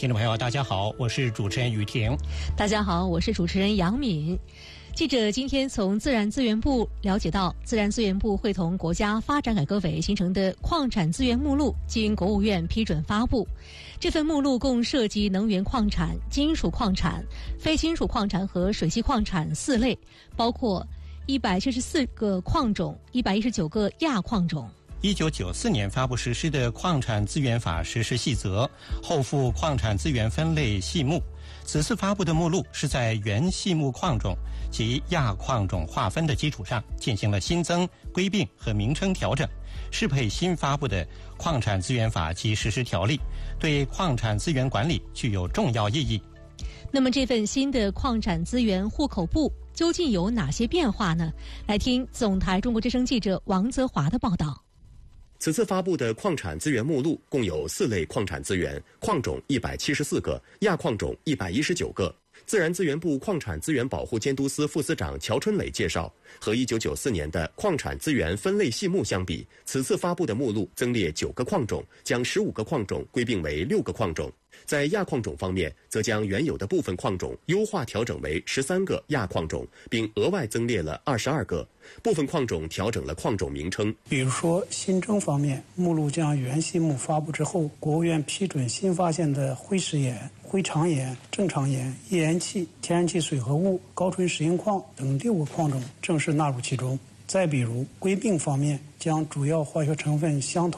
听众朋友，大家好，我是主持人雨婷。 大家好，我是主持人杨敏。记者今天从自然资源部了解到，自然资源部会同国家发展改革委形成的矿产资源目录经国务院批准发布。这份目录共涉及能源矿产、金属矿产、非金属矿产和水系矿产4类，包括174个矿种、119个亚矿种。 1994年发布实施的《矿产资源法实施细则》后附矿产资源分类细目。此次发布的目录是在原细目矿种及亚矿种划分的基础上进行了新增、归并和名称调整，适配新发布的《矿产资源法》及实施条例，对矿产资源管理具有重要意义。 那么这份新的矿产资源户口簿究竟有哪些变化呢？来听总台中国之声记者王泽华的报道。 此次发布的矿产资源目录共有4类矿产资源，矿种174个，亚矿种119个。自然资源部矿产资源保护监督司副司长乔春磊介绍，和1994年的矿产资源分类细目相比，此次发布的目录增列9个矿种，将15个矿种归并为6个矿种。在亚矿种方面，则将原有的部分矿种优化调整为13个亚矿种，并额外增列了22个。部分矿种调整了矿种名称， 比如说新增方面，目录将原细目发布之后，国务院批准新发现的灰石岩、灰长岩、正常岩、页岩气、天然气水合物、高纯石英矿等6个矿种正式纳入其中。再比如归并方面，将主要化学成分相同